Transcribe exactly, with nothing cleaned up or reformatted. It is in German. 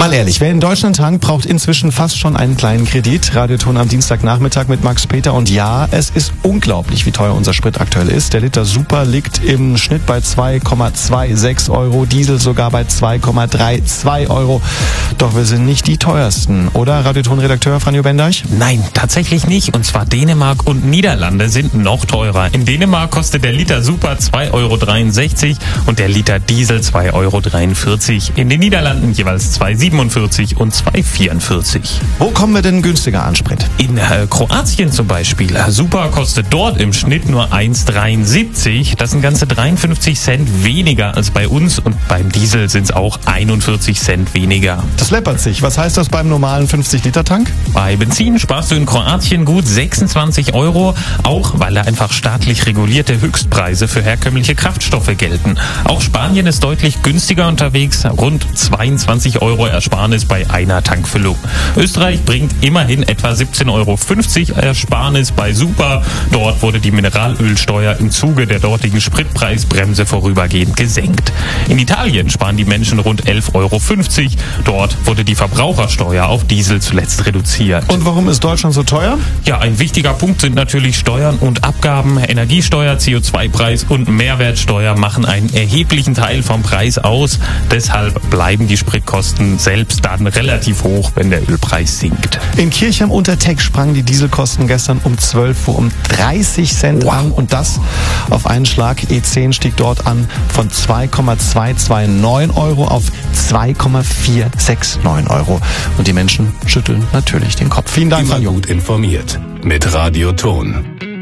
Mal ehrlich, wer in Deutschland tankt, braucht inzwischen fast schon einen kleinen Kredit. Radioton am Dienstagnachmittag mit Max Peter. Und ja, es ist unglaublich, wie teuer unser Sprit aktuell ist. Der Liter Super liegt im Schnitt bei zwei Komma sechsundzwanzig Euro, Diesel sogar bei zwei Komma zweiunddreißig Euro. Doch wir sind nicht die teuersten, oder, Radioton-Redakteur Franjo Bendeich? Nein, tatsächlich nicht. Und zwar Dänemark und Niederlande sind noch teurer. In Dänemark kostet der Liter Super zwei Euro dreiundsechzig und der Liter Diesel zwei Euro dreiundvierzig. In den Niederlanden jeweils zwei Euro siebenundvierzig und zwei Euro vierundvierzig. Wo kommen wir denn günstiger an Sprit? In äh, Kroatien zum Beispiel. Super kostet dort im Schnitt nur eins Euro dreiundsiebzig. Das sind ganze dreiundfünfzig Cent weniger als bei uns. Und beim Diesel sind es auch einundvierzig Cent weniger. Das läppert sich. Was heißt das beim normalen fünfzig Liter Tank? Bei Benzin sparst du in Kroatien gut sechsundzwanzig Euro, auch weil da einfach staatlich regulierte Höchstpreise für herkömmliche Kraftstoffe gelten. Auch Spanien ist deutlich günstiger unterwegs, rund zweiundzwanzig Euro Ersparnis bei einer Tankfüllung. Österreich bringt immerhin etwa siebzehn Euro fünfzig Ersparnis bei Super. Dort wurde die Mineralölsteuer im Zuge der dortigen Spritpreisbremse vorübergehend gesenkt. In Italien sparen die Menschen rund elf Euro fünfzig. Dort wurde die Verbrauchersteuer auf Diesel zuletzt reduziert. Und warum ist Deutschland so teuer? Ja, ein wichtiger Punkt sind natürlich Steuern und Abgaben. Energiesteuer, C O zwei Preis und Mehrwertsteuer machen einen erheblichen Teil vom Preis aus. Deshalb bleiben die Spritkosten selbst dann relativ hoch, wenn der Ölpreis sinkt. In Kirchheim unter Teck sprangen die Dieselkosten gestern um zwölf Uhr um dreißig Cent wow. an und das auf einen Schlag. E zehn stieg dort an von zwei Komma zweihunderneunundzwanzig Euro auf zwei Komma vierhunderneunundsechzig Euro. Und die Menschen schütteln natürlich den Kopf. Vielen Dank, Immer gut informiert mit Radioton.